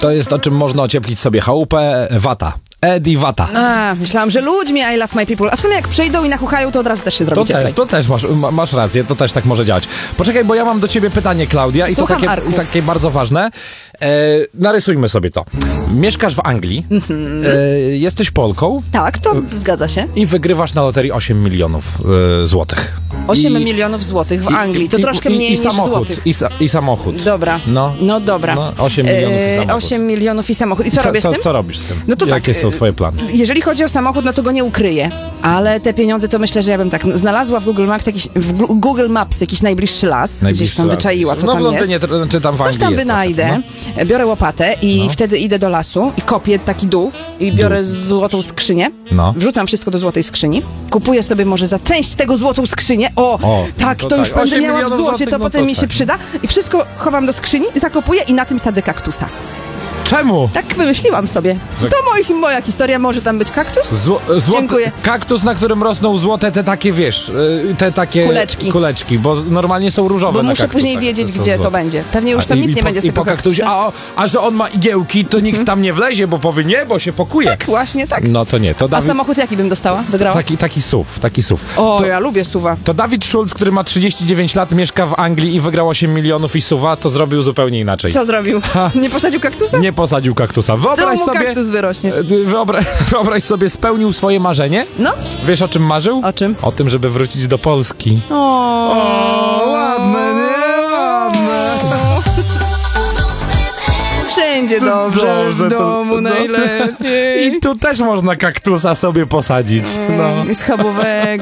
To jest o czym można ocieplić sobie chałupę. Wata. Eddie Wata. Myślałam, że ludźmi I love my people. A w sumie jak przyjdą i nachuchają, to od razu też się zrobi cieplej. To też masz rację, to też tak może działać. Poczekaj, bo ja mam do ciebie pytanie, Klaudia. Słucham, I to takie bardzo ważne. Narysujmy sobie to. Mieszkasz w Anglii, jesteś Polką. Tak, to zgadza się. I wygrywasz na loterii 8 milionów złotych. 8 milionów złotych w Anglii, to troszkę mniej niż złotych. I samochód. Dobra, no dobra. 8 milionów i samochód. 8 milionów i samochód. I co robię z tym? Co robisz z tym? No to jakie są twoje plany? Jeżeli chodzi o samochód, no to go nie ukryję. Ale te pieniądze to myślę, że ja bym tak znalazła w Google Maps jakiś najbliższy las, gdzieś tam wyczaiła, co tam w Londynie, jest. czy tam w Anglii coś tam wynajdę, biorę łopatę i wtedy idę do lasu i kopię taki dół i biorę złotą skrzynię, wrzucam wszystko do złotej skrzyni, kupuję sobie może za część tego złotą skrzynię, to już będę miała w złocie, to potem mi się przyda i wszystko chowam do skrzyni, zakopuję i na tym sadzę kaktusa. Czemu? Tak wymyśliłam sobie. To moja historia, może tam być kaktus? Dziękuję. Kaktus, na którym rosną złote te takie, wiesz, te takie kuleczki, bo normalnie są różowe. Bo muszę później wiedzieć, gdzie to będzie. Pewnie już tam nic nie będzie z tego kaktusa. A że on ma igiełki, to nikt tam nie wlezie, bo powie nie, bo się pokuje. Tak, właśnie tak. No to nie. A samochód jaki bym dostała? Wygrała? Taki SUV. Ja lubię SUV-a. To Dawid Schulz, który ma 39 lat, mieszka w Anglii i wygrał 8 milionów i SUV-a, to zrobił zupełnie inaczej. Co zrobił? Nie posadził kaktusa? Nie posadził kaktusa. Wyobraź sobie, kaktus wyrośnie. Wyobraź sobie, spełnił swoje marzenie. No. Wiesz, o czym marzył? O czym? O tym, żeby wrócić do Polski. Ładne, nie? Ładne. Wszędzie dobrze, w domu najlepiej. I tu też można kaktusa sobie posadzić. I schabowego.